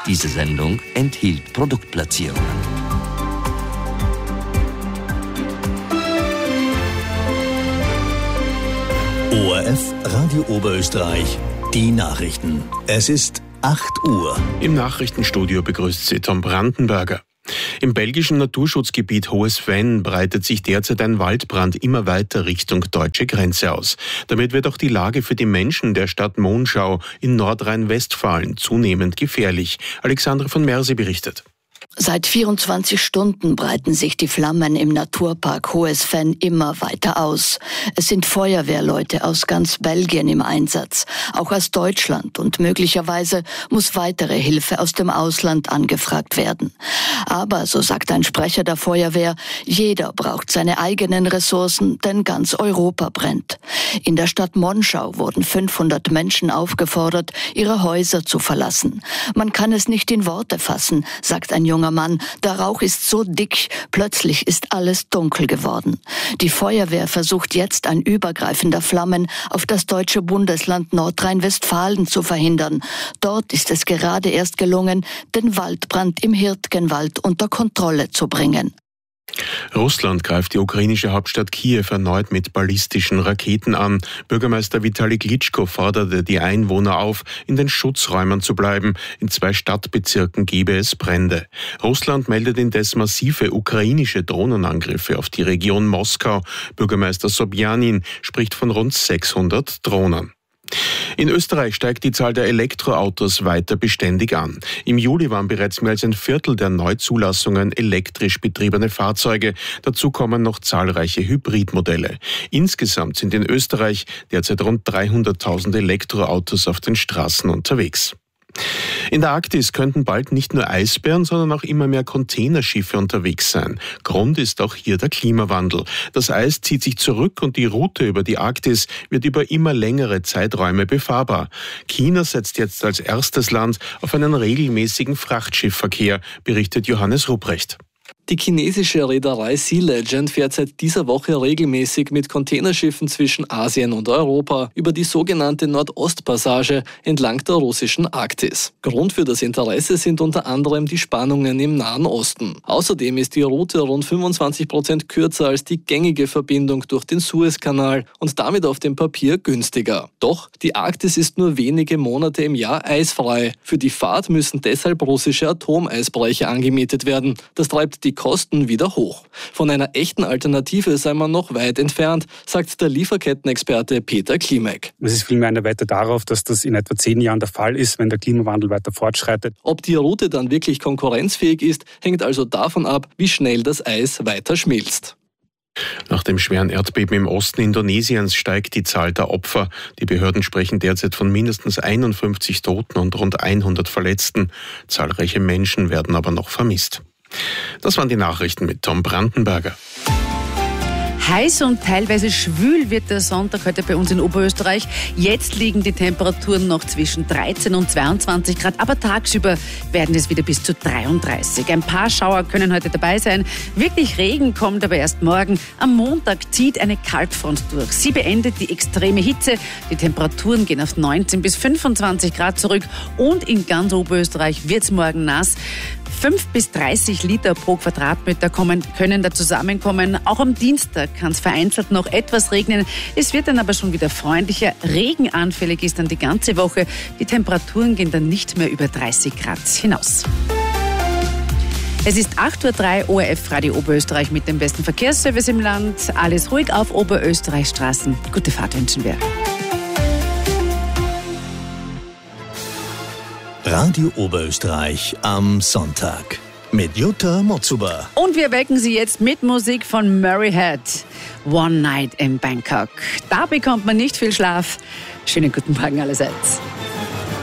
Diese Sendung enthielt Produktplatzierungen. ORF Radio Oberösterreich, die Nachrichten. Es ist 8 Uhr. Im Nachrichtenstudio begrüßt Sie Tom Brandenberger. Im belgischen Naturschutzgebiet Hohes Venn breitet sich derzeit ein Waldbrand immer weiter Richtung deutsche Grenze aus. Damit wird auch die Lage für die Menschen der Stadt Monschau in Nordrhein-Westfalen zunehmend gefährlich. Alexandra von Merse berichtet. Seit 24 Stunden breiten sich die Flammen im Naturpark Hohes Venn immer weiter aus. Es sind Feuerwehrleute aus ganz Belgien im Einsatz, auch aus Deutschland, und möglicherweise muss weitere Hilfe aus dem Ausland angefragt werden. Aber, so sagt ein Sprecher der Feuerwehr, jeder braucht seine eigenen Ressourcen, denn ganz Europa brennt. In der Stadt Monschau wurden 500 Menschen aufgefordert, ihre Häuser zu verlassen. Man kann es nicht in Worte fassen, sagt ein junger Mann, der Rauch ist so dick, plötzlich ist alles dunkel geworden. Die Feuerwehr versucht jetzt, ein Übergreifen der Flammen auf das deutsche Bundesland Nordrhein-Westfalen zu verhindern. Dort ist es gerade erst gelungen, den Waldbrand im Hirtgenwald unter Kontrolle zu bringen. Russland greift die ukrainische Hauptstadt Kiew erneut mit ballistischen Raketen an. Bürgermeister Vitali Klitschko forderte die Einwohner auf, in den Schutzräumen zu bleiben. In 2 Stadtbezirken gebe es Brände. Russland meldet indes massive ukrainische Drohnenangriffe auf die Region Moskau. Bürgermeister Sobjanin spricht von rund 600 Drohnen. In Österreich steigt die Zahl der Elektroautos weiter beständig an. Im Juli waren bereits mehr als ein Viertel der Neuzulassungen elektrisch betriebene Fahrzeuge. Dazu kommen noch zahlreiche Hybridmodelle. Insgesamt sind in Österreich derzeit rund 300.000 Elektroautos auf den Straßen unterwegs. In der Arktis könnten bald nicht nur Eisbären, sondern auch immer mehr Containerschiffe unterwegs sein. Grund ist auch hier der Klimawandel. Das Eis zieht sich zurück und die Route über die Arktis wird über immer längere Zeiträume befahrbar. China setzt jetzt als erstes Land auf einen regelmäßigen Frachtschiffverkehr, berichtet Johannes Ruprecht. Die chinesische Reederei Sea Legend fährt seit dieser Woche regelmäßig mit Containerschiffen zwischen Asien und Europa über die sogenannte Nordostpassage entlang der russischen Arktis. Grund für das Interesse sind unter anderem die Spannungen im Nahen Osten. Außerdem ist die Route rund 25% kürzer als die gängige Verbindung durch den Suezkanal und damit auf dem Papier günstiger. Doch die Arktis ist nur wenige Monate im Jahr eisfrei. Für die Fahrt müssen deshalb russische Atomeisbrecher angemietet werden. Das treibt die Kosten wieder hoch. Von einer echten Alternative sei man noch weit entfernt, sagt der Lieferkettenexperte Peter Klimek. Es ist vielmehr eine Wette darauf, dass das in etwa 10 Jahren der Fall ist, wenn der Klimawandel weiter fortschreitet. Ob die Route dann wirklich konkurrenzfähig ist, hängt also davon ab, wie schnell das Eis weiter schmilzt. Nach dem schweren Erdbeben im Osten Indonesiens steigt die Zahl der Opfer. Die Behörden sprechen derzeit von mindestens 51 Toten und rund 100 Verletzten. Zahlreiche Menschen werden aber noch vermisst. Das waren die Nachrichten mit Tom Brandenberger. Heiß und teilweise schwül wird der Sonntag heute bei uns in Oberösterreich. Jetzt liegen die Temperaturen noch zwischen 13 und 22 Grad, aber tagsüber werden es wieder bis zu 33. Ein paar Schauer können heute dabei sein. Wirklich Regen kommt aber erst morgen. Am Montag zieht eine Kaltfront durch. Sie beendet die extreme Hitze. Die Temperaturen gehen auf 19 bis 25 Grad zurück und in ganz Oberösterreich wird es morgen nass. 5 bis 30 Liter pro Quadratmeter können da zusammenkommen. Auch am Dienstag kann es vereinzelt noch etwas regnen. Es wird dann aber schon wieder freundlicher. Regenanfällig ist dann die ganze Woche. Die Temperaturen gehen dann nicht mehr über 30 Grad hinaus. Es ist 8.03 Uhr, ORF Radio Oberösterreich mit dem besten Verkehrsservice im Land. Alles ruhig auf Oberösterreichstraßen. Gute Fahrt wünschen wir. Radio Oberösterreich am Sonntag mit Jutta Motzuber. Und wir wecken Sie jetzt mit Musik von Murray Head. One Night in Bangkok. Da bekommt man nicht viel Schlaf. Schönen guten Morgen allerseits.